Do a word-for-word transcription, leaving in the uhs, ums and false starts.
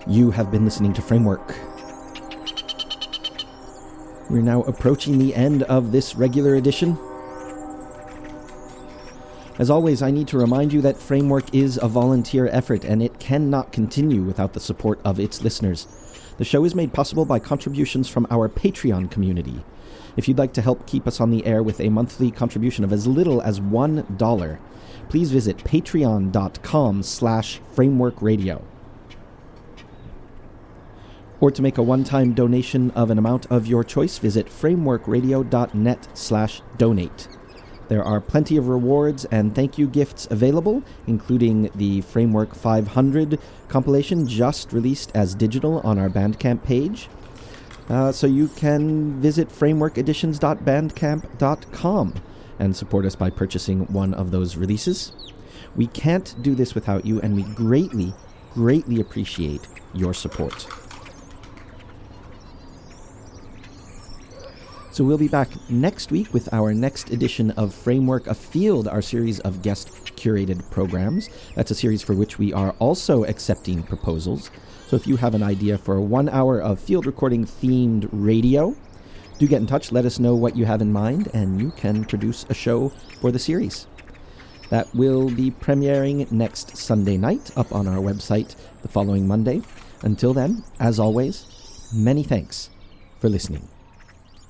You have been listening to Framework. We're now approaching the end of this regular edition. As always, I need to remind you that Framework is a volunteer effort, and it cannot continue without the support of its listeners. The show is made possible by contributions from our Patreon community. If you'd like to help keep us on the air with a monthly contribution of as little as one dollar, please visit patreon.com slash frameworkradio. Or to make a one-time donation of an amount of your choice, visit frameworkradio.net slash donate. There are plenty of rewards and thank you gifts available, including the Framework five hundred compilation just released as digital on our Bandcamp page. Uh, so you can visit framework editions dot bandcamp dot com and support us by purchasing one of those releases. We can't do this without you, and we greatly, greatly appreciate your support. So we'll be back next week with our next edition of Framework Afield, our series of guest-curated programs. That's a series for which we are also accepting proposals. So if you have an idea for one hour of field recording-themed radio, do get in touch, let us know what you have in mind, and you can produce a show for the series. That will be premiering next Sunday night up on our website the following Monday. Until then, as always, many thanks for listening.